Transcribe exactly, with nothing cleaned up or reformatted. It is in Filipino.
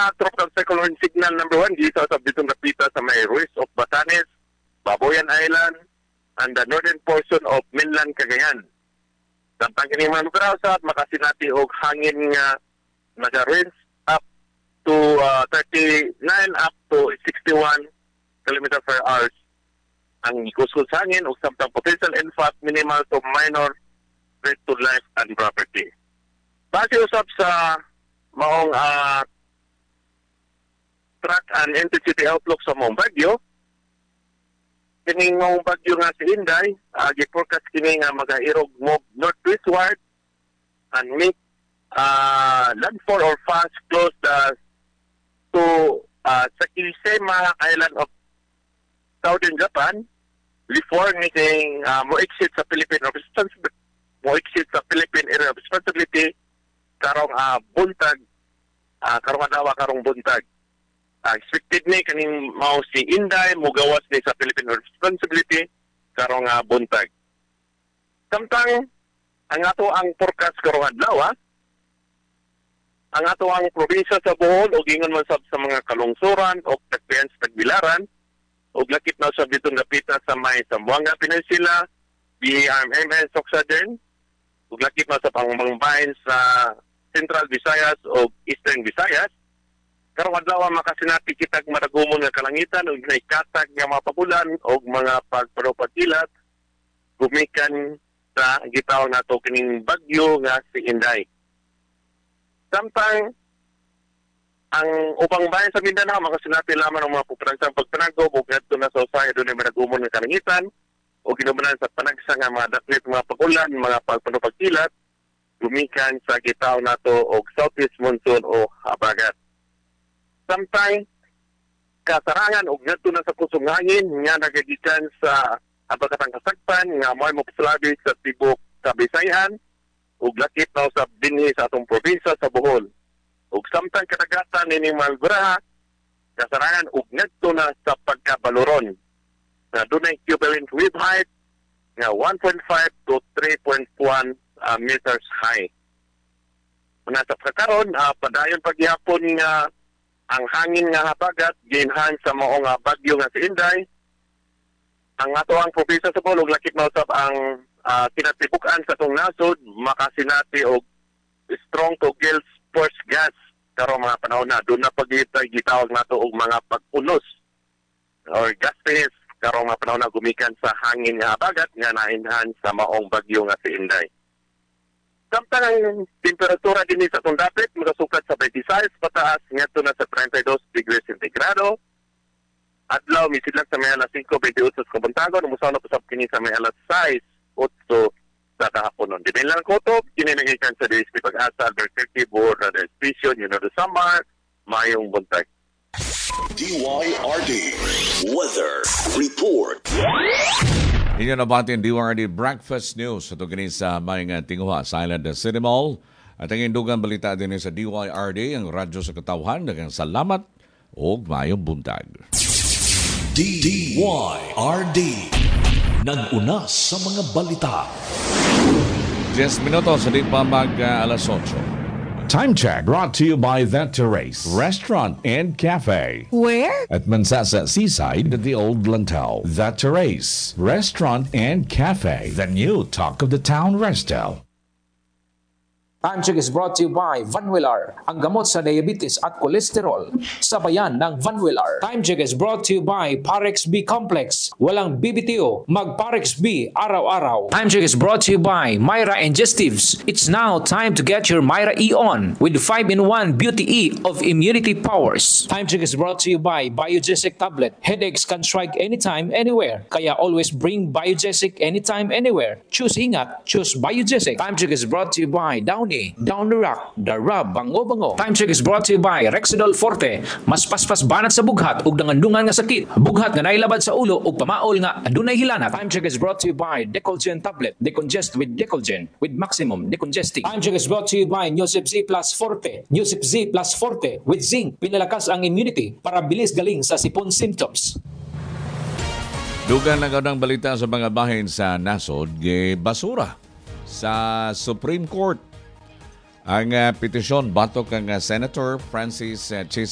na tropical cyclone signal number one dito sa bitong napita sa may Ruiz of Batanes, Baboyan Island, and the northern portion of mainland Cagayan. Samtang kini mga lugar sa makasinati og hangin nga naga-range up to uh, thirty-nine up to sixty-one kilometers per hour. Ang kuskus hangin ug samtang potential impact minimal to minor threat to life and property. Base usab sa maong uh, track and intensity outlook sa mong bagyo, kining mong bagyo nga si Inday, uh, gi-forecast kini nga mag-airog move northwestward and make uh, landfall or fast close uh, to uh, Sakisema Island of Southern Japan before meeting uh, mo exit sa Philippine responsibility mo exit sa Philippine area of responsibility karong uh, buntag uh, karong adawa karong buntag. Uh, expected ni kaning mao si Inday mugawas ni sa Philippine responsibility karong uh, buntag. Samtang ang ato ang forecast karong adlaw, ang ato ang probinsya sa Bohol ug ingon man sab sa mga kalungsuran o tagpian sa tagbilaran ug lakip na sa bitong napita sa may Zamboanga Peninsula, B R M S Southern ug lakip na sa pangmangbahin sa Central Visayas o Eastern Visayas. Karong adlaw makasinati kitag maragumon nga kalangitan ug naikatag nga mga pabulan ug mga pagparopagilat gumikan sa gitawag nato kining bagyo nga si Inday. Samtang ang upang bayan sa Mindanao makasinati lamang ang mga pupransang pagpanagob ug ngadto na sa usay dunay maragumon nga kalangitan ug ginubanan sa panagsa nga mga daklit mga pagulan, mga pagparopagilat gumikan sa gitaw nato og southeast monsoon o habagat. Samtang kasarangan og ngadto na sa pusong hangin nga nagagikan sa habagatang kasagpan nga mo'y mopaslabi sa tibok sa Bisayan ug lakip na sa dinhi sa atong probinsya sa Bohol. Ug samtang kadagatan ni Malgura kasarangan og ngadto na sa pagkabaluron na dunay cumulative wave height nga one point five to three point one Uh, meters high. Nasa pagkaroon, uh, padayon pagyapon nga ang hangin nga habagat ginhan sa maong uh, bagyo nga si Inday. Ang ato ang probinsya sa Bohol lakip na usab ang uh, kinatibukan sa tong nasod makasinati og strong to gales force gas karong mga panahon na doon na pagitay gitawag nato og mga pagpunos or gas phase karong mga panahon na gumikan sa hangin nga habagat nga nainhan sa maong bagyo nga si Inday. Samtang ang temperatura din sa itong dapit, magasukat sa twenty-six pataas, ngayon na sa thirty-two degrees centigrado. Adlaw, misilag sa may alas five twenty-eight sa Kabuntagon, umusaw na pusap kini sa may alas six eight sa kahaponon. Di lang kutob, kininagikan sa D S P Pag-asa, Albuquerque, Board, Radar Station, Yun na Samar, Mayong Buntag. D Y R D Weather Report. Inyo na batin D Y R D Breakfast News ito ganin sa mga tinguha sa Island City Mall. At ang indugang balita din sa D Y R D, ang radyo sa katawhan. Dagang salamat o mayong buntag. D Y R D nag-una sa mga balita. ten minutos, hindi pa mag uh, alas eight. Time check brought to you by The Terrace Restaurant and Cafe. Where? At Mansasa Seaside at the Old Lantau. The Terrace Restaurant and Cafe. The new talk of the town resto. Time check is brought to you by Vanwillar, ang gamot sa diabetes at kolesterol. Sabayan ng Vanwillar. Time check is brought to you by Parex B Complex. Walang B B T O, mag Parex B araw-araw. Time check is brought to you by Myra Ingestives. It's now time to get your Myra E on with five in one Beauty E of immunity powers. Time check is brought to you by Biogesic Tablet. Headaches can strike anytime, anywhere. Kaya always bring Biogesic anytime, anywhere. Choose Ingat, choose Biogesic. Time check is brought to you by Downy. Down the Rock, the Rub, Bango-Bango. Time check is brought to you by Rexidol Forte. Mas paspas banat sa bughat ug nangandungan nga sakit. Bughat nga nailabad sa ulo ug pamaol nga adunay hilanat. Time check is brought to you by Decolgen Tablet. Decongest with Decolgen with maximum decongesting. Time check is brought to you by Newsip Z Plus Forte. Newsip Z Plus Forte with zinc. Pinalakas ang immunity para bilis galing sa sipon symptoms. Dugang na ng balita sa mga bahin sa nasod, gay basura sa Supreme Court. Ang uh, petisyon batok ang uh, Senator Francis uh, Chisa